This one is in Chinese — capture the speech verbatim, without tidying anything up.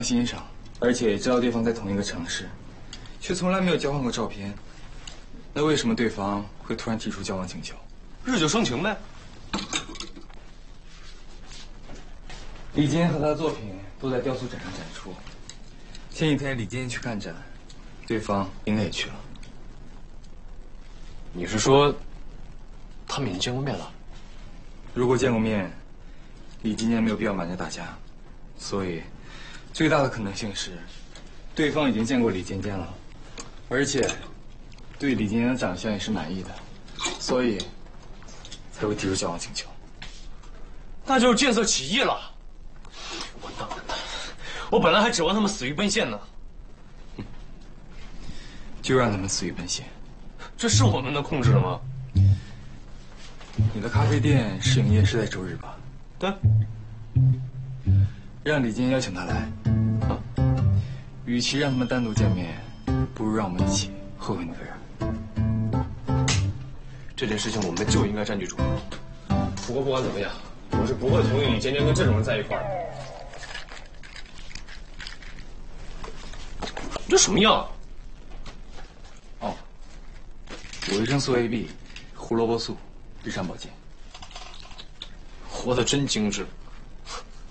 欣赏，而且也知道对方在同一个城市，却从来没有交换过照片。那为什么对方会突然提出交往请求？ 日久生情呗。 李坚和他的作品都在雕塑展上展出。前几天李坚去看展，对方应该也去了。 你是说，他们已经见过面了？ 如果见过面，李今年没有必要瞒着大家，所以最大的可能性是，对方已经见过李尖尖了，而且对李尖尖的长相也是满意的，所以才会提出交往请求。 那就是见色起意了。完蛋完蛋！我本来还指望他们死于奔现呢。 就让他们死于奔现。 这是我们能控制的吗？ 你的咖啡店试营业是在周日吧？ 对。 让李坚邀请他来。啊，与其让他们单独见面，不如让我们一起后悔那个人。 这件事情我们就应该占据主动。不过不管怎么样，我是不会同意李尖尖跟这种人在一块儿的。这什么药？ 哦，维生素 A B、胡萝卜素，日常保健。 活得真精致。